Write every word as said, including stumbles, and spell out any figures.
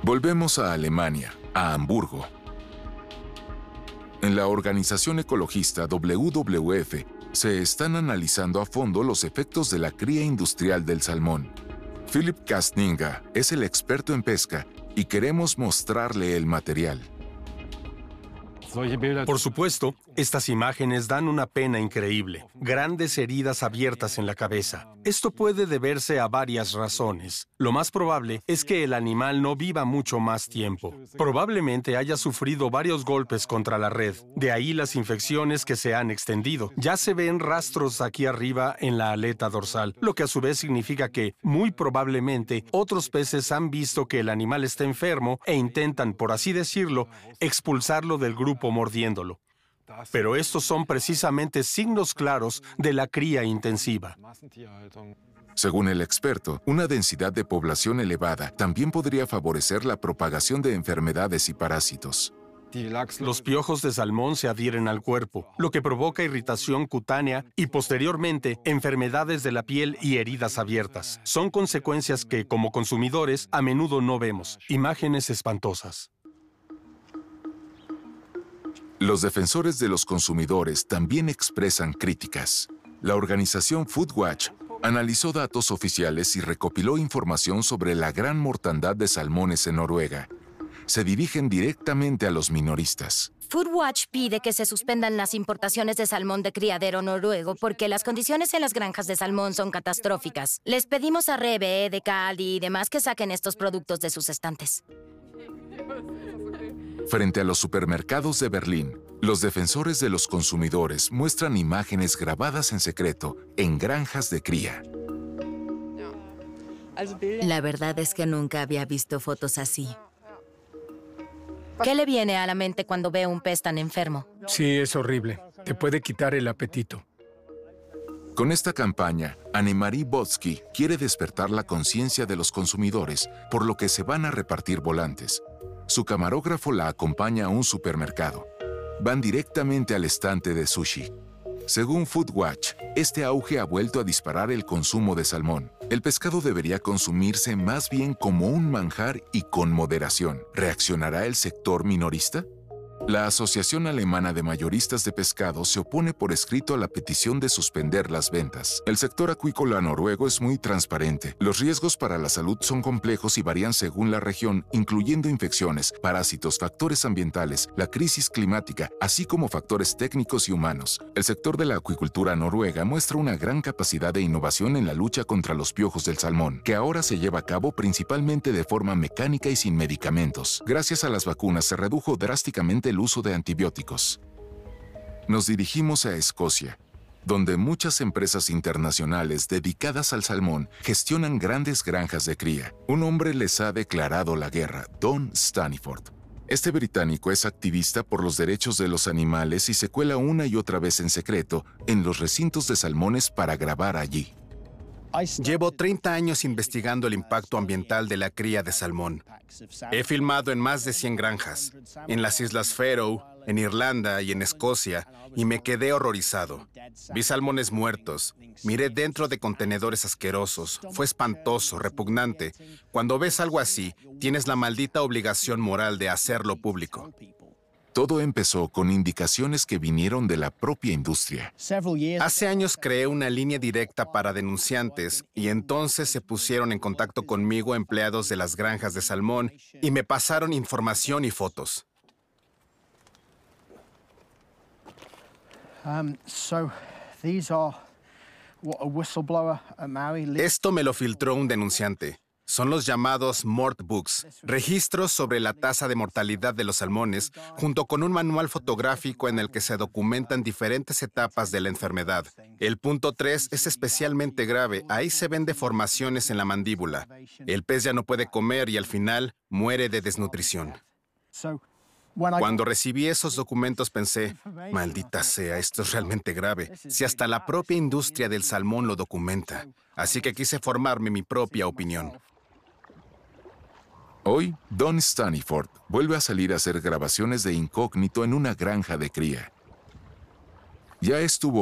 Volvemos a Alemania, a Hamburgo. En la organización ecologista W W F se están analizando a fondo los efectos de la cría industrial del salmón. Philipp Kastninga es el experto en pesca y queremos mostrarle el material. Por supuesto, estas imágenes dan una pena increíble. Grandes heridas abiertas en la cabeza. Esto puede deberse a varias razones. Lo más probable es que el animal no viva mucho más tiempo. Probablemente haya sufrido varios golpes contra la red. De ahí las infecciones que se han extendido. Ya se ven rastros aquí arriba en la aleta dorsal, lo que a su vez significa que, muy probablemente, otros peces han visto que el animal está enfermo e intentan, por así decirlo, expulsarlo del grupo mordiéndolo. Pero estos son precisamente signos claros de la cría intensiva. Según el experto, una densidad de población elevada también podría favorecer la propagación de enfermedades y parásitos. Los piojos de salmón se adhieren al cuerpo, lo que provoca irritación cutánea y, posteriormente, enfermedades de la piel y heridas abiertas. Son consecuencias que, como consumidores, a menudo no vemos. Imágenes espantosas. Los defensores de los consumidores también expresan críticas. La organización Foodwatch analizó datos oficiales y recopiló información sobre la gran mortandad de salmones en Noruega. Se dirigen directamente a los minoristas. Foodwatch pide que se suspendan las importaciones de salmón de criadero noruego porque las condiciones en las granjas de salmón son catastróficas. Les pedimos a Rebe, de Aldi y demás que saquen estos productos de sus estantes. Frente a los supermercados de Berlín, los defensores de los consumidores muestran imágenes grabadas en secreto en granjas de cría. La verdad es que nunca había visto fotos así. ¿Qué le viene a la mente cuando ve un pez tan enfermo? Sí, es horrible. Te puede quitar el apetito. Con esta campaña, Annemarie Botsky quiere despertar la conciencia de los consumidores, por lo que se van a repartir volantes. Su camarógrafo la acompaña a un supermercado. Van directamente al estante de sushi. Según Foodwatch, este auge ha vuelto a disparar el consumo de salmón. El pescado debería consumirse más bien como un manjar y con moderación. ¿Reaccionará el sector minorista? La Asociación Alemana de Mayoristas de Pescado se opone por escrito a la petición de suspender las ventas. El sector acuícola noruego es muy transparente. Los riesgos para la salud son complejos y varían según la región, incluyendo infecciones, parásitos, factores ambientales, la crisis climática, así como factores técnicos y humanos. El sector de la acuicultura noruega muestra una gran capacidad de innovación en la lucha contra los piojos del salmón, que ahora se lleva a cabo principalmente de forma mecánica y sin medicamentos. Gracias a las vacunas se redujo drásticamente el uso de antibióticos. Nos dirigimos a Escocia, donde muchas empresas internacionales dedicadas al salmón gestionan grandes granjas de cría. Un hombre les ha declarado la guerra, Don Staniford. Este británico es activista por los derechos de los animales y se cuela una y otra vez en secreto en los recintos de salmones para grabar allí. Llevo treinta años investigando el impacto ambiental de la cría de salmón. He filmado en más de cien granjas, en las Islas Faroe, en Irlanda y en Escocia, y me quedé horrorizado. Vi salmones muertos, miré dentro de contenedores asquerosos. Fue espantoso, repugnante. Cuando ves algo así, tienes la maldita obligación moral de hacerlo público. Todo empezó con indicaciones que vinieron de la propia industria. Hace años creé una línea directa para denunciantes y entonces se pusieron en contacto conmigo empleados de las granjas de salmón y me pasaron información y fotos. Esto me lo filtró un denunciante. Son los llamados Mordbooks, registros sobre la tasa de mortalidad de los salmones, junto con un manual fotográfico en el que se documentan diferentes etapas de la enfermedad. El punto tres es especialmente grave. Ahí se ven deformaciones en la mandíbula. El pez ya no puede comer y al final muere de desnutrición. Cuando recibí esos documentos pensé, maldita sea, esto es realmente grave, si hasta la propia industria del salmón lo documenta. Así que quise formarme mi propia opinión. Hoy, Don Staniford vuelve a salir a hacer grabaciones de incógnito en una granja de cría. Ya estuvo